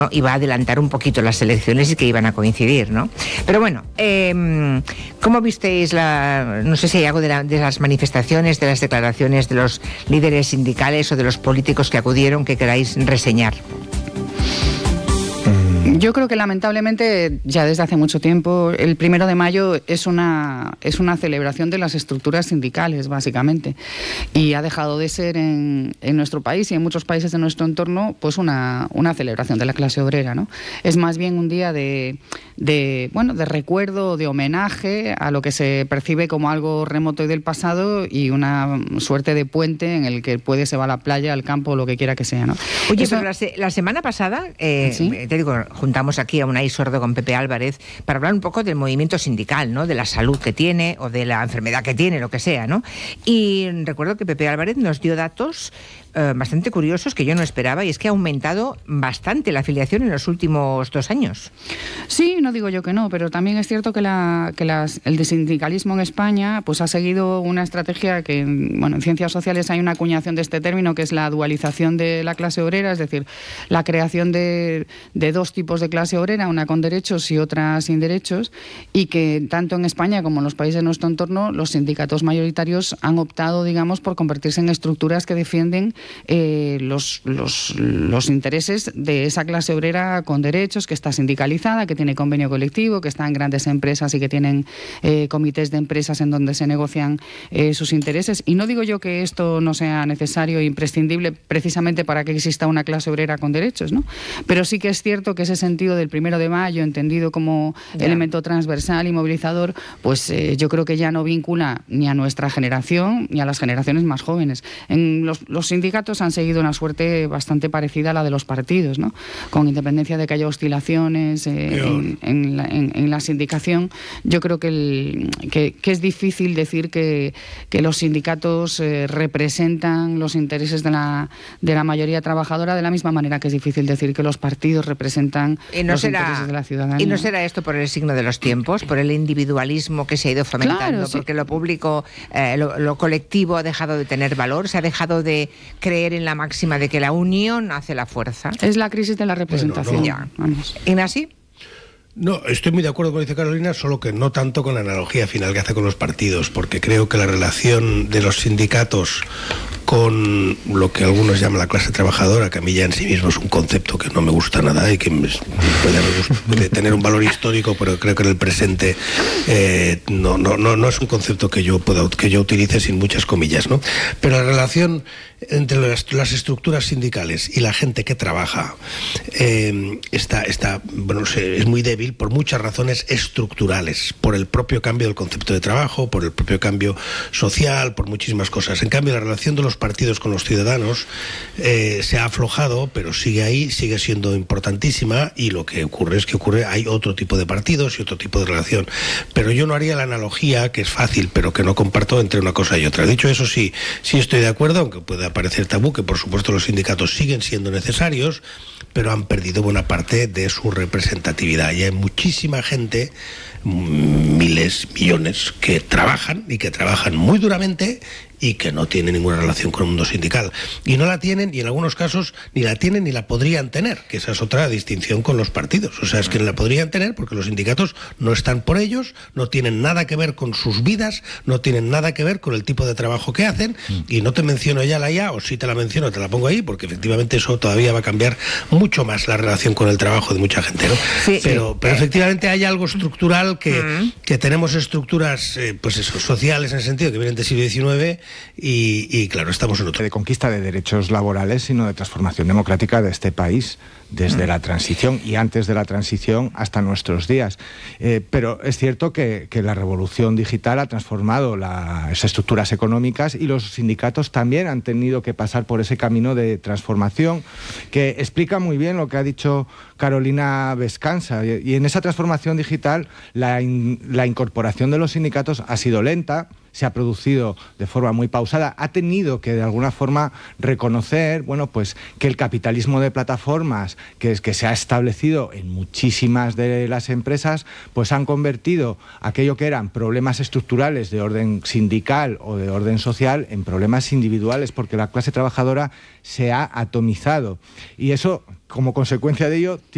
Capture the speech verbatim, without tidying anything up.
¿no? Iba a adelantar un poquito las elecciones y que iban a coincidir, ¿no? Pero bueno, eh, ¿cómo visteis la, no sé si hay algo de, la, de las manifestaciones, de las declaraciones de los líderes sindicales o de los políticos que acudieron que queráis reseñar? Yo creo que lamentablemente ya desde hace mucho tiempo el primero de mayo es una, es una celebración de las estructuras sindicales, básicamente, y ha dejado de ser en, en nuestro país y en muchos países de nuestro entorno pues una, una celebración de la clase obrera, ¿no? Es más bien un día de, de, bueno, de recuerdo, de homenaje a lo que se percibe como algo remoto y del pasado y una suerte de puente en el que puede se va a la playa, al campo, lo que quiera que sea, ¿no? Oye, Eso, pero la, se, la semana pasada, eh, ¿sí? te digo, juntamos aquí a Unai Sordo con Pepe Álvarez para hablar un poco del movimiento sindical, ¿no? De la salud que tiene o de la enfermedad que tiene, lo que sea, ¿no? Y recuerdo que Pepe Álvarez nos dio datos eh, bastante curiosos que yo no esperaba, y es que ha aumentado bastante la afiliación en los últimos dos años. Sí, no digo yo que no, pero también es cierto que, la, que las, el sindicalismo en España pues ha seguido una estrategia que, bueno, en ciencias sociales hay una acuñación de este término que es la dualización de la clase obrera, es decir, la creación de, de dos tipos de clase obrera, una con derechos y otra sin derechos, y que tanto en España como en los países de nuestro entorno los sindicatos mayoritarios han optado, digamos, por convertirse en estructuras que defienden eh, los, los, los intereses de esa clase obrera con derechos, que está sindicalizada, que tiene convenio colectivo, que está en grandes empresas y que tienen eh, comités de empresas en donde se negocian eh, sus intereses. Y no digo yo que esto no sea necesario e imprescindible precisamente para que exista una clase obrera con derechos, ¿no? Pero sí que es cierto que ese sentido del primero de mayo, entendido como yeah. elemento transversal y movilizador, pues eh, yo creo que ya no vincula ni a nuestra generación ni a las generaciones más jóvenes. En los, los sindicatos han seguido una suerte bastante parecida a la de los partidos, ¿no? Con independencia de que haya oscilaciones eh, en, en, la, en, en la sindicación, yo creo que, el, que, que es difícil decir que, que los sindicatos eh, representan los intereses de la, de la mayoría trabajadora de la misma manera que es difícil decir que los partidos representan y no los será, intereses de la ciudadanía. ¿Y no será esto por el signo de los tiempos, por el individualismo que se ha ido fomentando? Claro, sí. Porque lo público, eh, lo, lo colectivo ha dejado de tener valor, se ha dejado de creer en la máxima de que la unión hace la fuerza. Es la crisis de la representación. Bueno, no. Vamos. ¿Ignasi? No, estoy muy de acuerdo con lo que dice Carolina, solo que no tanto con la analogía final que hace con los partidos, porque creo que la relación de los sindicatos con lo que algunos llaman la clase trabajadora, que a mí ya en sí mismo es un concepto que no me gusta nada y que puede tener un valor histórico, pero creo que en el presente eh, no, no, no, no es un concepto que yo pueda, que yo utilice sin muchas comillas, ¿no? Pero la relación entre las, las estructuras sindicales y la gente que trabaja eh, está, está, bueno, es muy débil por muchas razones estructurales, por el propio cambio del concepto de trabajo, por el propio cambio social, por muchísimas cosas. En cambio, la relación de los partidos con los ciudadanos eh, se ha aflojado, pero sigue ahí, sigue siendo importantísima, y lo que ocurre es que ocurre, hay otro tipo de partidos y otro tipo de relación. Pero yo no haría la analogía, que es fácil, pero que no comparto, entre una cosa y otra. Dicho eso, sí, sí estoy de acuerdo, aunque pueda parecer tabú, que por supuesto los sindicatos siguen siendo necesarios, pero han perdido buena parte de su representatividad. Y hay muchísima gente, miles, millones, que trabajan y que trabajan muy duramente y que no tienen ninguna relación con el mundo sindical. Y no la tienen, y en algunos casos ni la tienen ni la podrían tener, que esa es otra distinción con los partidos. O sea, es que no la podrían tener porque los sindicatos no están por ellos, no tienen nada que ver con sus vidas, no tienen nada que ver con el tipo de trabajo que hacen, y no te menciono ya la I A, o si te la menciono te la pongo ahí, porque efectivamente eso todavía va a cambiar mucho más la relación con el trabajo de mucha gente, ¿no? Sí, pero, sí. pero efectivamente hay algo estructural que, uh-huh. que tenemos estructuras eh, pues eso, sociales en el sentido que vienen del siglo diecinueve. Y, y claro, estamos en otro. De conquista de derechos laborales, sino de transformación democrática de este país, desde mm. la transición y antes de la transición hasta nuestros días. Eh, pero es cierto que, que la revolución digital ha transformado las estructuras económicas, y los sindicatos también han tenido que pasar por ese camino de transformación, que explica muy bien lo que ha dicho Carolina Vescanza. Y, y en esa transformación digital, la, in, la incorporación de los sindicatos ha sido lenta, se ha producido de forma muy pausada, ha tenido que de alguna forma reconocer, bueno, pues que el capitalismo de plataformas que, es, que se ha establecido en muchísimas de las empresas, pues han convertido aquello que eran problemas estructurales de orden sindical o de orden social en problemas individuales, porque la clase trabajadora se ha atomizado. Y eso, como consecuencia de ello,